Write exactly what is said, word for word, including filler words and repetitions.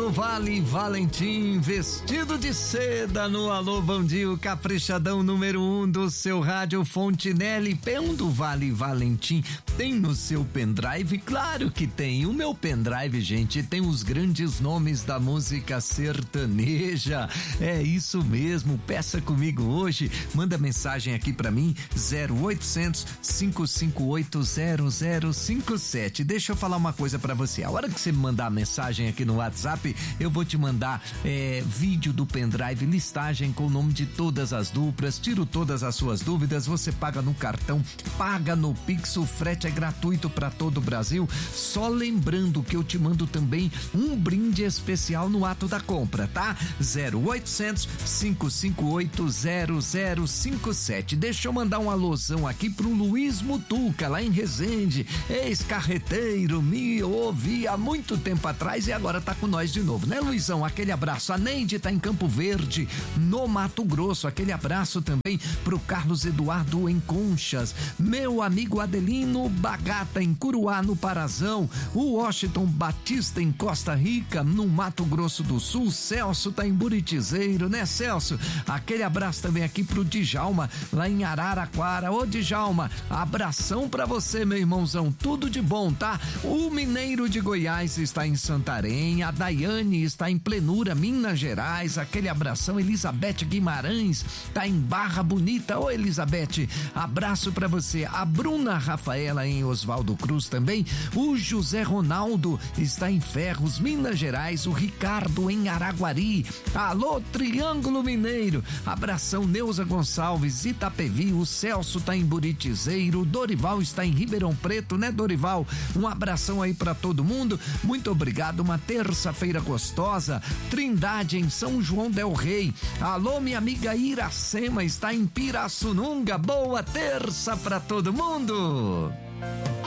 do Vale Valentim, vestido de seda no Alô Bom Dia, o caprichadão número um do seu rádio Fontinelli. Pão do Vale Valentim tem no seu pendrive? Claro que tem. O meu pendrive, gente, tem os grandes nomes da música sertaneja. É isso mesmo. Peça comigo hoje. Manda mensagem aqui pra mim, zero oitocentos, cinco cinco oito, zero zero cinco sete. Deixa eu falar uma coisa pra você. A hora que você me mandar a mensagem aqui no WhatsApp, eu vou te mandar é, vídeo do pendrive, listagem com o nome de todas as duplas, tiro todas as suas dúvidas, você paga no cartão, paga no Pix, o frete é gratuito para todo o Brasil. Só lembrando que eu te mando também um brinde especial no ato da compra, tá? zero oitocentos, cinco cinco oito, zero zero cinco sete. Deixa eu mandar um alôzão aqui pro Luiz Mutuca, lá em Resende, ex-carreteiro, me ouvi há muito tempo atrás e agora tá com nós de novo, né, Luizão? Aquele abraço. A Neide tá em Campo Verde, no Mato Grosso. Aquele abraço também pro Carlos Eduardo em Conchas, meu amigo Adelino Bagata em Curuá, no Parazão, o Washington Batista em Costa Rica, no Mato Grosso do Sul. Celso tá em Buritizeiro, né, Celso? Aquele abraço também aqui pro Djalma, lá em Araraquara. Ô, Djalma, abração pra você, meu irmãozão, tudo de bom, tá? O Mineiro de Goiás está em Santarém, a Daiane está em Plenura, Minas Gerais. Aquele abração. Elizabeth Guimarães tá em Barra Bonita. Ô, Elizabeth, abraço pra você. A Bruna Rafaela em Oswaldo Cruz também. O José Ronaldo está em Ferros, Minas Gerais. O Ricardo em Araguari. Alô, Triângulo Mineiro. Abração. Neuza Gonçalves, Itapevi. O Celso tá em Buritizeiro. O Dorival está em Ribeirão Preto, né, Dorival? Um abração aí pra todo mundo. Muito obrigado. Uma terça-feira gostosa. Trindade em São João del Rei. Alô, minha amiga Iracema está em Pirassununga. Boa terça pra todo mundo.